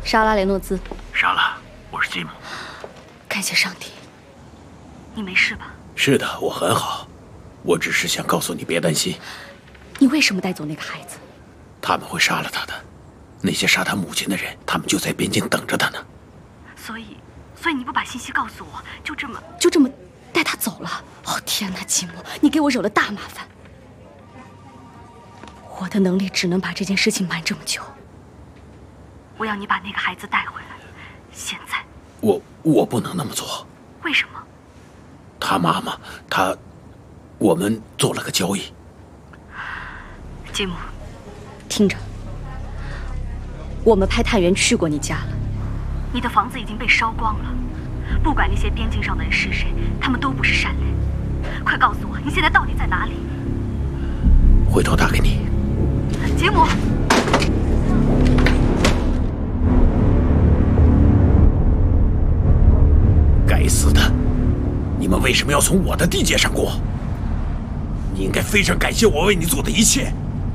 莎拉·雷诺兹。 莎拉，我是吉姆。 感谢上帝， 你没事吧？ 是的，我很好。我只是想告诉你，别担心。 你为什么带走那个孩子？ 他们会杀了他的。那些杀他母亲的人，他们就在边境等着他呢。 所以你不把信息告诉我，就这么带他走了？哦天哪，吉姆，你给我惹了大麻烦。我的能力只能把这件事情瞒这么久。 我要你把那个孩子带回来，现在。 我不能那么做。 为什么？ 他妈妈，我们做了个交易。 吉姆， 听着，我们派探员去过你家了。 你的房子已经被烧光了。不管那些边境上的人是谁，他们都不是善类。快告诉我，你现在到底在哪里？ 回头打给你。 吉姆。 该死的！你们为什么要从我的地界上过？你应该非常感谢我为你做的一切。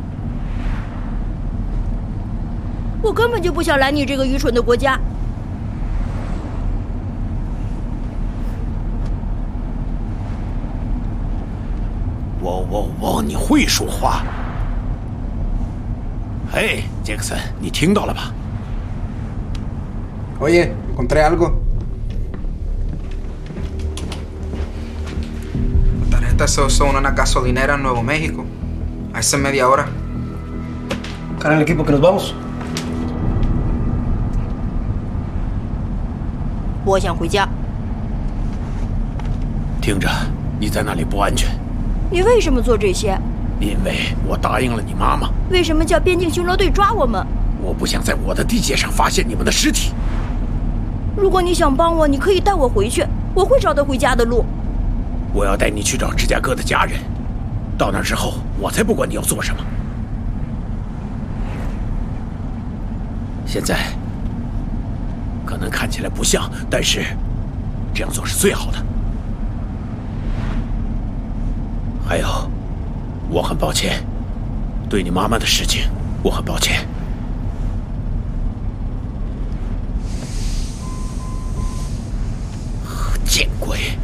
我根本就不想来你这个愚蠢的国家。 你会说话？嘿，杰克森，你听到了吧 ？Oye, encontré algo. Las tarjetas se usó en una gasolinera en Nuevo México. Hace media hora. ¿Cara el equipo que nos vamos? 我想回家。 听着，你在那里不安全。 你为什么做这些？ 因为我答应了你妈妈。 为什么叫边境巡逻队抓我们？ 我不想在我的地界上发现你们的尸体。 如果你想帮我，你可以带我回去，我会找到回家的路。 我要带你去找芝加哥的家人，到那之后，我才不管你要做什么。现在可能看起来不像，但是这样做是最好的。还有，我很抱歉，对你妈妈的事情，我很抱歉。见鬼！